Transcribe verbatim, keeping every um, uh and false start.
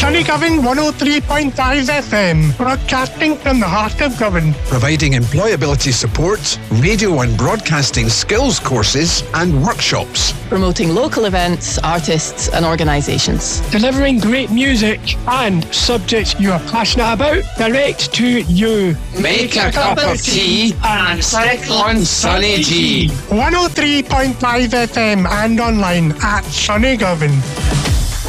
Sunny Govan one oh three point five F M, broadcasting from the heart of Govan. Providing employability support, radio and broadcasting skills courses and workshops. Promoting local events, artists and organisations. Delivering great music and subjects you are passionate about direct to you. Make a cup of tea and sit on Sunny G. one oh three point five F M and online at Sunny Govan.